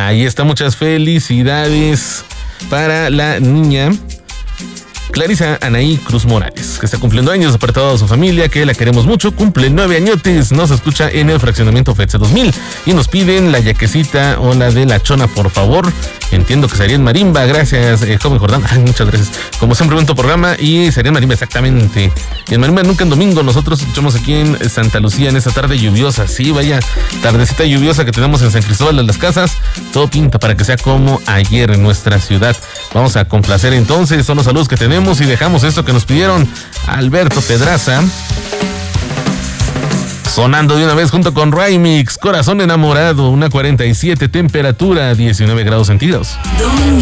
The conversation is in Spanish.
Ahí está, muchas felicidades para la niña Clarisa Anaí Cruz Morales, que está cumpliendo años, para toda su familia, que la queremos mucho, cumple 9 añotes, nos escucha en el fraccionamiento FETSE 2000 y nos piden la yaquecita o la de la chona, por favor. Entiendo que sería en marimba, gracias, joven Jordán. Ay, muchas gracias. Como siempre, en tu programa, y sería en marimba, exactamente. Y en marimba nunca en domingo, nosotros escuchamos aquí en Santa Lucía en esta tarde lluviosa. Sí, vaya tardecita lluviosa que tenemos en San Cristóbal de las Casas. Todo pinta para que sea como ayer en nuestra ciudad. Vamos a complacer entonces, son los saludos que tenemos y dejamos esto que nos pidieron Alberto Pedraza. Sonando de una vez junto con Raimix, Corazón Enamorado, una 47, temperatura 19 grados centígrados.